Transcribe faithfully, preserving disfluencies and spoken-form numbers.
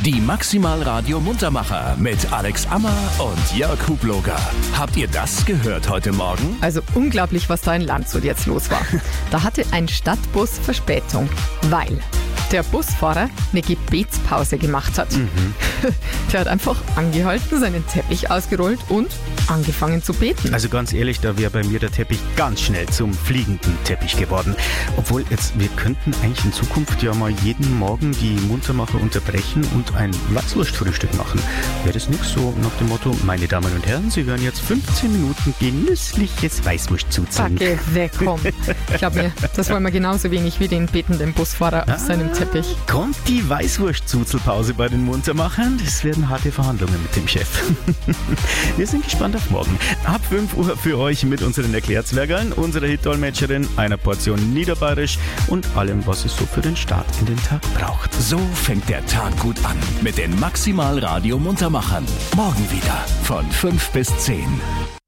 Die Maximal Radio Muntermacher mit Alex Ammer und Jörg Hubloger. Habt ihr das gehört heute Morgen? Also unglaublich, was da in Landshut jetzt los war. Da hatte ein Stadtbus Verspätung, weil der Busfahrer eine Gebetspause gemacht hat. Mhm. Der hat einfach angehalten, seinen Teppich ausgerollt und angefangen zu beten. Also ganz ehrlich, da wäre bei mir der Teppich ganz schnell zum fliegenden Teppich geworden. Obwohl, jetzt, wir könnten eigentlich in Zukunft ja mal jeden Morgen die Muntermacher unterbrechen und ein Weißwurstfrühstück machen. Wäre das nichts so nach dem Motto, meine Damen und Herren, Sie hören jetzt fünfzehn Minuten genüssliches Weißwurstzuzeln. Backe weg, komm. Ich glaube mir, das wollen wir genauso wenig wie den betenden Busfahrer auf ah, seinem Teppich. Kommt die Weißwurstzuzelpause bei den Muntermachern? Das werden harte Verhandlungen mit dem Chef. Wir sind gespannt auf morgen. Ab fünf Uhr für euch mit unseren Erklärzwergeln, unserer Hit-Dolmetscherin, einer Portion Niederbayerisch und allem, was es so für den Start in den Tag braucht. So fängt der Tag gut an mit den Maximal Radio Muntermachern. Morgen wieder von fünf bis zehn.